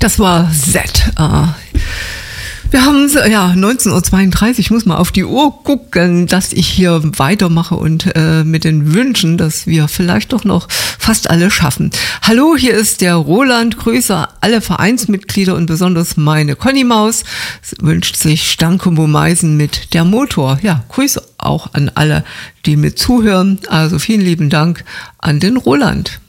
Das war Z. Wir haben ja 19:32 Uhr. Ich muss mal auf die Uhr gucken, dass ich hier weitermache und mit den Wünschen, dass wir vielleicht doch noch fast alle schaffen. Hallo, hier ist der Roland. Grüße alle Vereinsmitglieder und besonders meine Conny Maus. Es wünscht sich Sternkombo Meisen mit der Motor. Ja, Grüße auch an alle, die mit zuhören. Also vielen lieben Dank an den Roland.